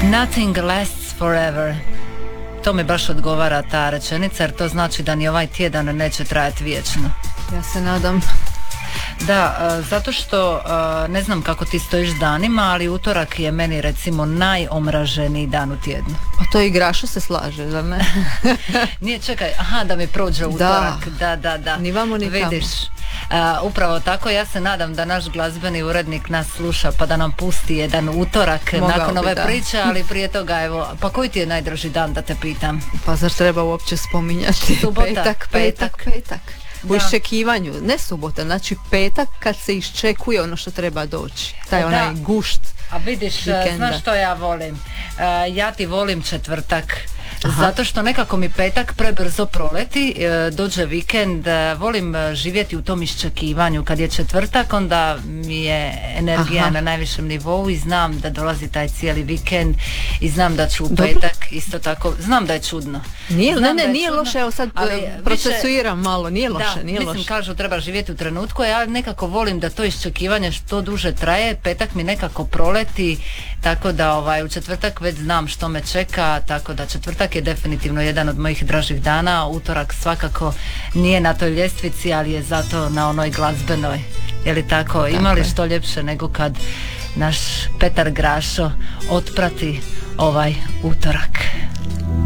Nothing lasts forever. To mi baš odgovara ta rečenica, jer to znači da ni ovaj tjedan neće trajati vječno. Ja se nadam. Da, zato što ne znam kako ti stojiš s danima, ali utorak je meni recimo najomraženiji dan u tjednu. Pa to i Grašo se slaže, zar ne? Nije, čekaj, da mi prođe utorak. Da. Ni vamo ni tamo. Vidiš, upravo tako, ja se nadam da naš glazbeni urednik nas sluša pa da nam pusti jedan utorak nakon ove priče, ali prije toga evo, pa koji ti je najdraži dan da te pitam? Pa zar treba uopće spominjati? Subota, petak. U iščekivanju, ne subota, znači petak kad se iščekuje ono što treba doći. Taj onaj gušt. A vidiš, vikenda. Znaš što ja volim? Ja ti volim četvrtak. Zato što nekako mi petak prebrzo proleti, dođe vikend, volim živjeti u tom iščekivanju. Kad je četvrtak, onda mi je energija na najvišem nivou i znam da dolazi taj cijeli vikend i znam da ću u petak isto tako, znam da je čudno. Nije loše, evo sad procesuiram malo, nije loše. Mislim, kažu treba živjeti u trenutku, ja nekako volim da to iščekivanje što duže traje, petak mi nekako proleti, tako da u četvrtak već znam što me čeka, tako da četvrtak je definitivno jedan od mojih dražih dana, utorak svakako nije na toj ljestvici, ali je zato na onoj glazbenoj. Je li tako? Ima li što ljepše nego kad naš Petar Grašo otprati ovaj utorak?